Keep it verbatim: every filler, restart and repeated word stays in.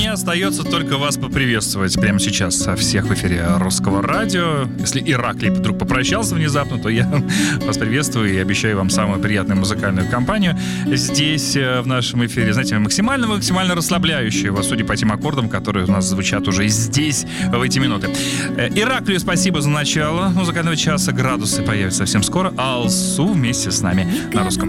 мне остается только вас поприветствовать прямо сейчас со всех в эфире Русского радио. Если Ираклий вдруг попрощался внезапно, то я вас приветствую и обещаю вам самую приятную музыкальную компанию здесь, в нашем эфире. Знаете, максимально-максимально расслабляющую вас, судя по тем аккордам, которые у нас звучат уже здесь, в эти минуты. Ираклию спасибо за начало музыкального часа. Градусы появятся совсем скоро. Алсу вместе с нами на русском.